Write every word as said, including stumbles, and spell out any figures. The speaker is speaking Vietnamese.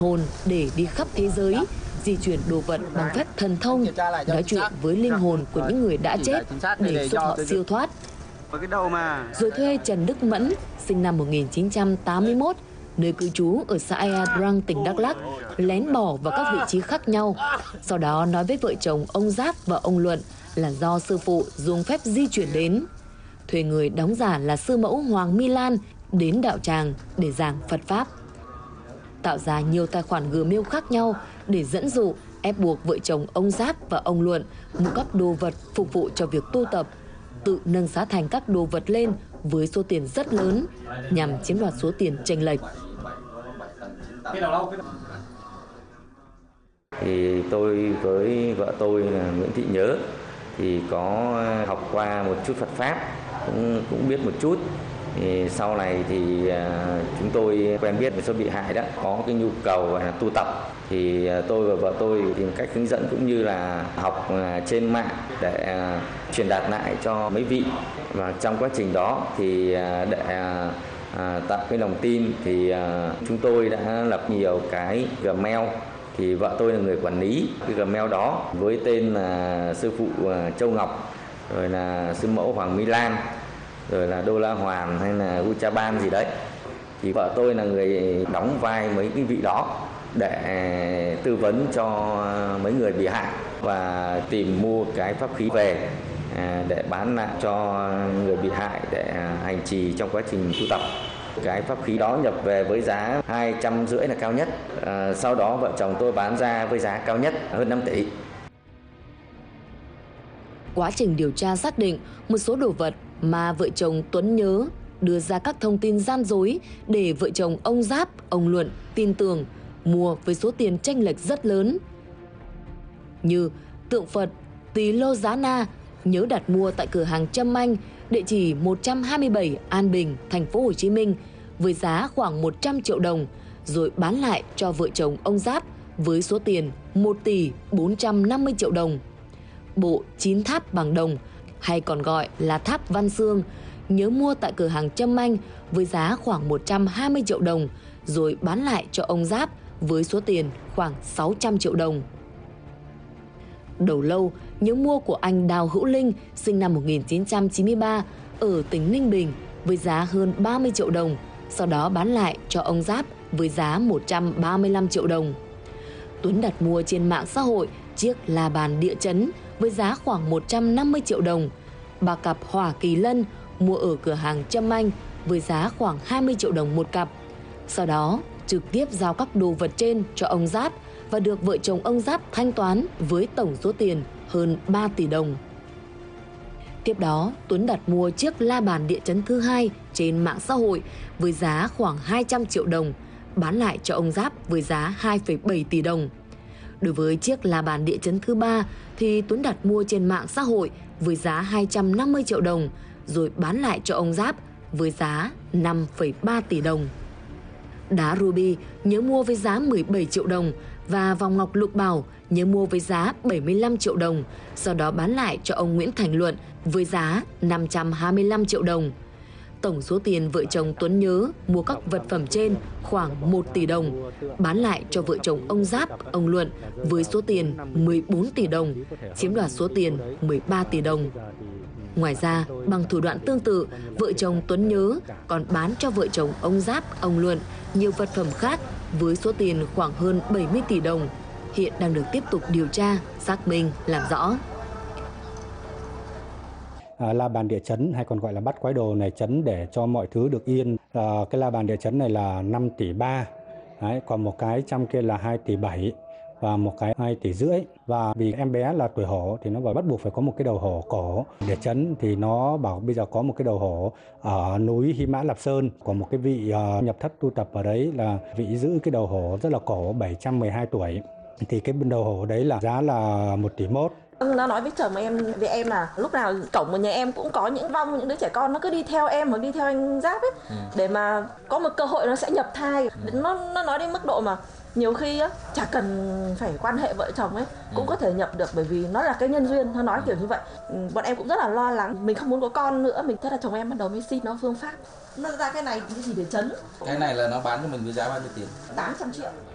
hồn để đi khắp thế giới, di chuyển đồ vật bằng phép thần thông, nói chuyện với linh hồn của những người đã chết để giúp họ siêu thoát. Rồi thuê Trần Đức Mẫn, sinh năm một nghìn chín trăm tám mươi mốt, nơi cư trú ở xã Ea Drang, tỉnh Đắk Lắk, lén bỏ vào các vị trí khác nhau. Sau đó nói với vợ chồng ông Giáp và ông Luận là do sư phụ dùng phép di chuyển đến. Thuê người đóng giả là sư mẫu Hoàng My Lan đến đạo tràng để giảng Phật Pháp. Tạo ra nhiều tài khoản Gmail khác nhau để dẫn dụ, ép buộc vợ chồng ông Giáp và ông Luận mua các đồ vật phục vụ cho việc tu tập, tự nâng giá thành các đồ vật lên với số tiền rất lớn nhằm chiếm đoạt số tiền chênh lệch. Thì tôi với vợ tôi là Nguyễn Thị Nhớ thì có học qua một chút Phật Pháp, cũng cũng biết một chút. Thì sau này thì à, chúng tôi quen biết với số bị hại đó có cái nhu cầu là tu tập, thì à, tôi và vợ tôi tìm cách hướng dẫn cũng như là học à, trên mạng để à, truyền đạt lại cho mấy vị. Và trong quá trình đó thì à, để à, à, tạo cái lòng tin thì à, chúng tôi đã lập nhiều cái Gmail. Thì vợ tôi là người quản lý cái Gmail đó với tên là sư phụ à, Châu Ngọc, rồi là sư mẫu Hoàng My Lan, rồi là Đô La Hoàn hay là Uchaban gì đấy. Thì vợ tôi là người đóng vai mấy cái vị đó để tư vấn cho mấy người bị hại và tìm mua cái pháp khí về để bán lại cho người bị hại để hành trì trong quá trình tu tập. Cái pháp khí đó nhập về với giá hai trăm rưỡi là cao nhất. À, sau đó vợ chồng tôi bán ra với giá cao nhất hơn năm tỷ. Quá trình điều tra xác định một số đồ vật mà vợ chồng Tuấn Nhớ đưa ra các thông tin gian dối để vợ chồng ông Giáp, ông Luận tin tưởng mua với số tiền chênh lệch rất lớn. Như tượng Phật Tỳ Lô Giá Na Nhớ đặt mua tại cửa hàng Trâm Anh, địa chỉ một trăm hai mươi bảy An Bình, thành phố Hồ Chí Minh với giá khoảng một trăm triệu đồng, rồi bán lại cho vợ chồng ông Giáp với số tiền một tỷ bốn trăm năm mươi triệu đồng. Bộ chín tháp bằng đồng, hay còn gọi là tháp Văn Xương, Nhớ mua tại cửa hàng Trâm Anh với giá khoảng một trăm hai mươi triệu đồng, rồi bán lại cho ông Giáp với số tiền khoảng sáu trăm triệu đồng. Đầu lâu, Nhớ mua của anh Đào Hữu Linh, sinh năm một nghìn chín trăm chín mươi ba, ở tỉnh Ninh Bình với giá hơn ba mươi triệu đồng, sau đó bán lại cho ông Giáp với giá một trăm ba mươi lăm triệu đồng. Tuấn đặt mua trên mạng xã hội chiếc la bàn địa chấn với giá khoảng một trăm năm mươi triệu đồng. Ba cặp Hỏa Kỳ Lân mua ở cửa hàng Trâm Anh với giá khoảng hai mươi triệu đồng một cặp. Sau đó trực tiếp giao các đồ vật trên cho ông Giáp và được vợ chồng ông Giáp thanh toán với tổng số tiền hơn ba tỷ đồng. Tiếp đó, Tuấn đặt mua chiếc la bàn địa chấn thứ hai trên mạng xã hội với giá khoảng hai trăm triệu đồng, bán lại cho ông Giáp với giá hai phẩy bảy tỷ đồng. Đối với chiếc la bàn địa chấn thứ ba thì Tuấn đặt mua trên mạng xã hội với giá hai trăm năm mươi triệu đồng, rồi bán lại cho ông Giáp với giá năm phẩy ba tỷ đồng. Đá ruby Nhớ mua với giá mười bảy triệu đồng và vòng ngọc lục bảo Nhớ mua với giá bảy mươi lăm triệu đồng, sau đó bán lại cho ông Nguyễn Thành Luận với giá năm trăm hai mươi lăm triệu đồng. Tổng số tiền vợ chồng Tuấn Nhớ mua các vật phẩm trên khoảng một tỷ đồng, bán lại cho vợ chồng ông Giáp, ông Luận với số tiền mười bốn tỷ đồng, chiếm đoạt số tiền mười ba tỷ đồng. Ngoài ra, bằng thủ đoạn tương tự, vợ chồng Tuấn Nhớ còn bán cho vợ chồng ông Giáp, ông Luận nhiều vật phẩm khác với số tiền khoảng hơn bảy mươi tỷ đồng, hiện đang được tiếp tục điều tra, xác minh, làm rõ. À, la bàn địa chấn hay còn gọi là bắt quái đồ này chấn để cho mọi thứ được yên. À, cái la bàn địa chấn này là năm tỷ ba, đấy, còn một cái trong kia là hai tỷ bảy và một cái hai tỷ rưỡi. Và vì em bé là tuổi hổ thì nó bảo bắt buộc phải có một cái đầu hổ cổ. Địa chấn thì nó bảo bây giờ có một cái đầu hổ ở núi Hy Mã Lạp Sơn, có một cái vị uh, nhập thất tu tập ở đấy là vị giữ cái đầu hổ rất là cổ, bảy trăm mười hai tuổi. Thì cái đầu hổ đấy là giá là một tỷ mốt. Nó nói với chồng em, với em là lúc nào cổng của nhà em cũng có những vong, những đứa trẻ con nó cứ đi theo em hoặc đi theo anh Giáp ấy, ừ. để mà có một cơ hội nó sẽ nhập thai. Ừ. Nó nó nói đến mức độ mà nhiều khi á chả cần phải quan hệ vợ chồng ấy cũng ừ. có thể nhập được, bởi vì nó là cái nhân duyên. Nó nói ừ. kiểu như vậy. Bọn em cũng rất là lo lắng, mình không muốn có con nữa, mình thế là chồng em bắt đầu mới xin nó phương pháp. Nó ra cái này cái gì để chấn. Cái này là nó bán cho mình với giá bao nhiêu tiền? tám trăm triệu.